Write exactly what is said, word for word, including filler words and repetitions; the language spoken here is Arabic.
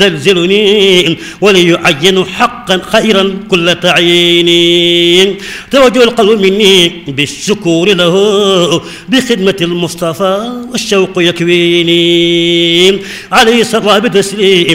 تنزلني وليعين حقا خيرا كل تعيين. توجه القلب مني بالشكور له بخدمة المصطفى والشوق يكويني عليه صلى بتسليم